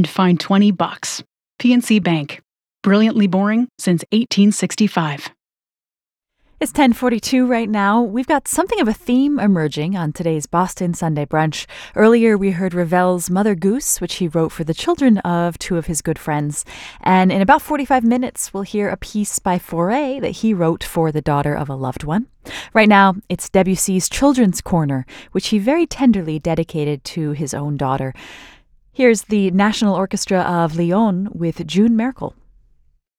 and fined $20. PNC Bank. Brilliantly boring since 1865. It's 10:42 right now. We've got something of a theme emerging on today's Boston Sunday Brunch. Earlier, we heard Ravel's Mother Goose, which he wrote for the children of two of his good friends. And in about 45 minutes, we'll hear a piece by Fauré that he wrote for the daughter of a loved one. Right now, it's Debussy's Children's Corner, which he very tenderly dedicated to his own daughter. Here's the National Orchestra of Lyon with June Merkel.